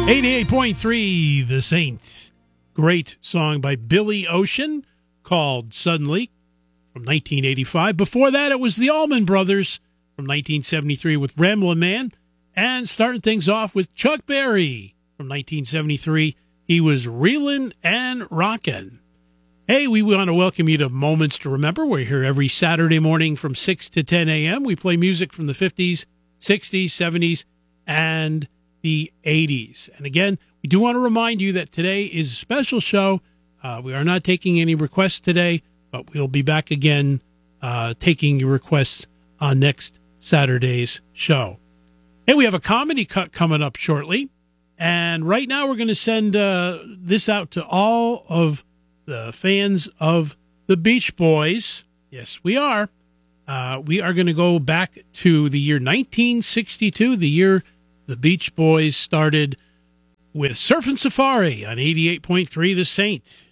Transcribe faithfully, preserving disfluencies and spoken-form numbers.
eighty-eight point three, The Saints. Great song by Billy Ocean called Suddenly from nineteen eighty-five. Before that, it was the Allman Brothers from nineteen seventy-three with Ramblin' Man. And starting things off with Chuck Berry from nineteen seventy-three. He was Reelin' and Rockin'. Hey, we want to welcome you to Moments to Remember. We're here every Saturday morning from six to ten a.m. We play music from the fifties, sixties, seventies, and the eighties. And again, we do want to remind you that today is a special show. Uh, we are not taking any requests today, but we'll be back again uh, taking your requests on next Saturday's show. Hey, we have a comedy cut coming up shortly. And right now we're going to send uh, this out to all of the fans of the Beach Boys. Yes, we are. Uh, we are going to go back to the year nineteen sixty-two, the year the Beach Boys started with Surfin' Safari on eighty-eight point three The Saint.